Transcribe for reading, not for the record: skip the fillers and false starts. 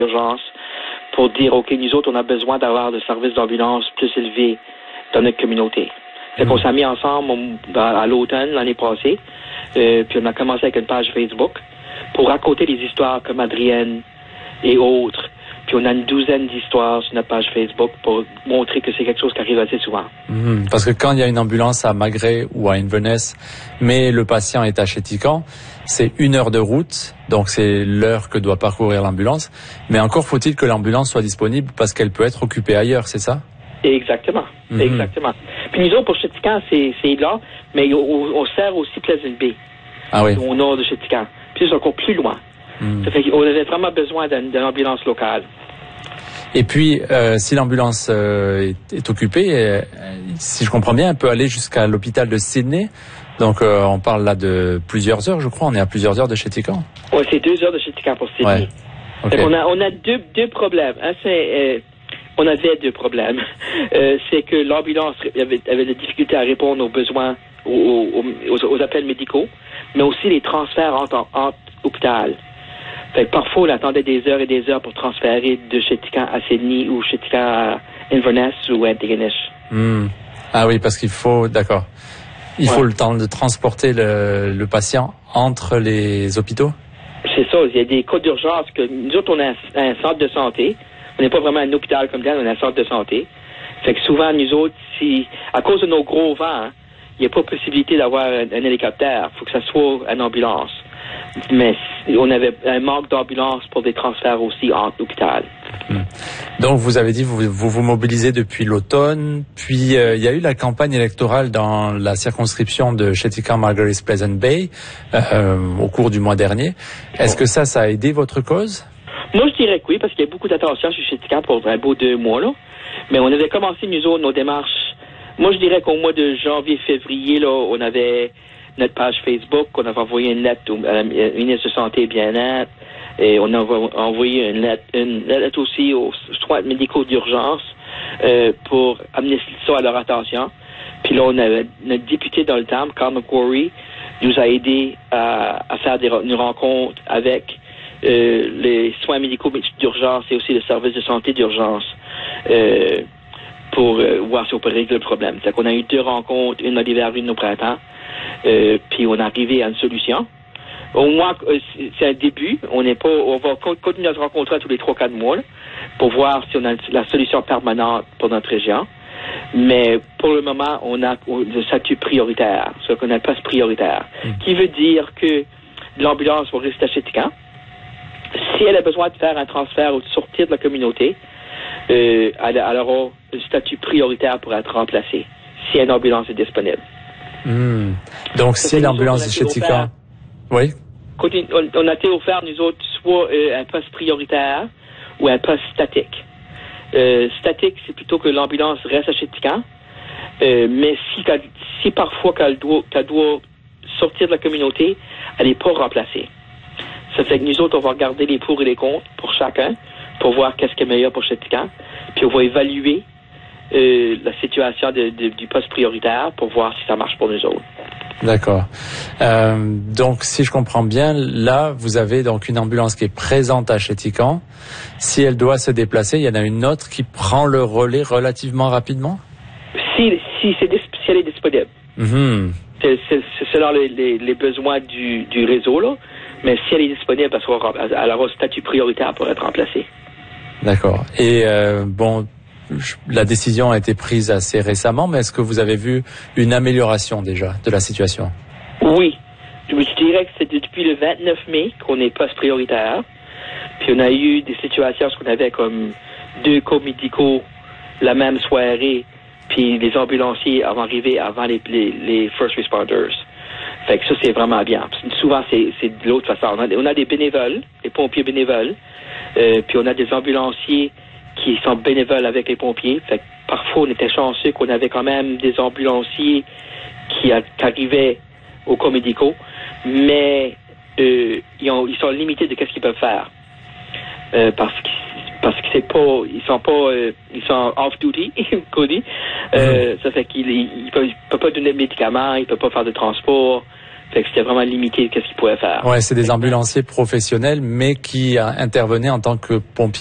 d'urgence pour dire, OK, nous autres, on a besoin d'avoir des services d'ambulance plus élevés dans notre communauté. Fait qu'on s'est mis ensemble à l'automne, l'année passée, puis on a commencé avec une page Facebook pour raconter des histoires comme Adrienne et autres. Puis on a une douzaine d'histoires sur notre page Facebook pour montrer que c'est quelque chose qui arrive assez souvent. Parce que quand il y a une ambulance à Magret ou à Inverness, mais le patient est à Chéticamp, c'est 1 heure de route, donc c'est l'heure que doit parcourir l'ambulance. Mais encore faut-il que l'ambulance soit disponible parce qu'elle peut être occupée ailleurs, c'est ça? Exactement, exactement. Puis nous autres, pour Chéticamp, c'est là, mais on sert aussi Pleasant Bay, au nord de Chéticamp. Puis c'est encore plus loin. Ça fait qu'on avait vraiment besoin d'une ambulance locale. Et puis, si l'ambulance est occupée, si je comprends bien, elle peut aller jusqu'à l'hôpital de Sydney. Donc, on parle là de plusieurs heures, je crois. On est à plusieurs heures de Chéticamp. Oui, c'est 2 heures de Chéticamp pour Sydney. Ouais. Okay. On a deux problèmes. On avait 2 problèmes. C'est que l'ambulance avait des difficultés à répondre aux besoins, aux appels médicaux, mais aussi les transferts entre hôpital. Fait que parfois, on attendait des heures et des heures pour transférer de Chéticamp à Sydney ou Chéticamp à Inverness ou Antigonish. Ah oui, parce qu'il faut, d'accord. Il faut le temps de transporter le patient entre les hôpitaux? C'est ça. Il y a des cas d'urgence que nous autres, on a un centre de santé. On n'est pas vraiment un hôpital comme tel, on a un centre de santé. Fait que souvent, nous autres, à cause de nos gros vents, il n'y a pas possibilité d'avoir un hélicoptère. Il faut que ça soit une ambulance. Mais on avait un manque d'ambulance pour des transferts aussi entre l'hôpital. Donc, vous avez dit, vous mobilisez depuis l'automne, puis il y a eu la campagne électorale dans la circonscription de Chéticamp-Margaret's Pleasant Bay au cours du mois dernier. Est-ce que ça a aidé votre cause? Moi, je dirais que oui, parce qu'il y a beaucoup d'attention sur Chéticamp pour un beau 2 mois, là. Mais on avait commencé, nous autres, nos démarches. Moi, je dirais qu'au mois de janvier-février, là, on avait notre page Facebook, on avait envoyé une lettre à la ministre de Santé et Bien-être, et on a envoyé une lettre aussi aux soins médicaux d'urgence pour amener ça à leur attention. Puis là, on avait notre député dans le temps, Carl McQuarrie, nous a aidé à faire une rencontre avec les soins médicaux d'urgence et aussi le service de santé d'urgence pour voir si on peut régler le problème. C'est qu'on a eu 2 rencontres, une à l'hiver, une au printemps. Puis on est arrivé à une solution. Au moins, c'est un début. On va continuer à se rencontrer tous les 3-4 mois là, pour voir si on a la solution permanente pour notre région. Mais pour le moment, on a le statut prioritaire, ce qu'on appelle poste prioritaire, qui veut dire que l'ambulance va rester à Chéticamp. Si elle a besoin de faire un transfert ou de sortir de la communauté, elle aura le statut prioritaire pour être remplacée si une ambulance est disponible. Donc, si l'ambulance de Chéticamp... Oui? On a été offert, nous autres, soit un poste prioritaire ou un poste statique. Statique, c'est plutôt que l'ambulance reste à Chéticamp, mais si parfois qu'elle doit sortir de la communauté, elle n'est pas remplacée. Ça fait que nous autres, on va regarder les pour et les contre pour chacun, pour voir qu'est-ce qui est meilleur pour Chéticamp, puis on va évaluer la situation du poste prioritaire pour voir si ça marche pour nous autres. D'accord. Donc, si je comprends bien, là, vous avez donc une ambulance qui est présente à Chéticamp. Si elle doit se déplacer, il y en a une autre qui prend le relais relativement rapidement? Si elle est disponible. C'est selon les besoins du réseau, là. Mais si elle est disponible, elle aura un statut prioritaire pour être remplacée. D'accord. Et la décision a été prise assez récemment, mais est-ce que vous avez vu une amélioration déjà de la situation? Oui. Je dirais que c'est depuis le 29 mai qu'on est poste prioritaire. Puis on a eu des situations où on avait comme 2 cas médicaux la même soirée, puis les ambulanciers avaient arrivé avant les first responders. Fait que ça, c'est vraiment bien. Souvent, c'est de l'autre façon. On a des bénévoles, des pompiers bénévoles, puis on a des ambulanciers qui sont bénévoles avec les pompiers. Fait que parfois, on était chanceux qu'on avait quand même des ambulanciers qui arrivaient aux cas médicaux, mais ils sont limités de qu'est-ce qu'ils peuvent faire. Parce que c'est pas, ils sont off duty, qu'on dit. Ça fait qu'ils peuvent pas donner de médicaments, ils peuvent pas faire de transport. Fait que c'était vraiment limité qu'est-ce qu'ils pouvaient faire. Ouais, c'est des ambulanciers professionnels, mais qui intervenaient en tant que pompiers